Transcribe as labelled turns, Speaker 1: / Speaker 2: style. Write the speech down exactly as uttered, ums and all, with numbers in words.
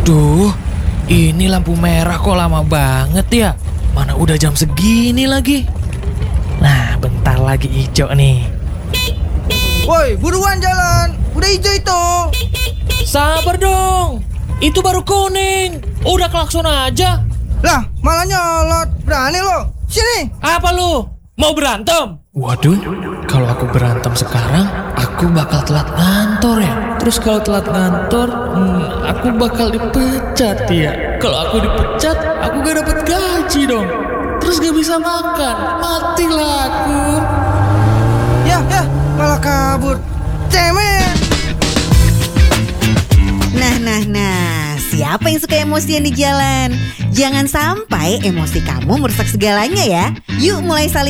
Speaker 1: Duh, ini lampu merah kok lama banget ya. Mana udah jam segini lagi. Nah, bentar lagi hijau nih.
Speaker 2: Woi, buruan jalan. Udah hijau itu.
Speaker 1: Sabar dong. Itu baru kuning. Udah klakson aja.
Speaker 2: Lah, malah nyolot. Berani lo. Sini.
Speaker 1: Apa lu? Mau berantem? Waduh, kalau aku berantem sekarang, aku bakal telat ngantor ya. Terus kalau telat ngantor, hmm, aku bakal dipecat ya. Kalau aku dipecat, aku gak dapet gaji dong. Terus gak bisa makan, matilah aku.
Speaker 2: Ya, ya, malah kabur. Cemen.
Speaker 3: Nah, nah, nah, siapa yang suka emosian di jalan? Jangan sampai emosi kamu merusak segalanya ya. Yuk mulai saling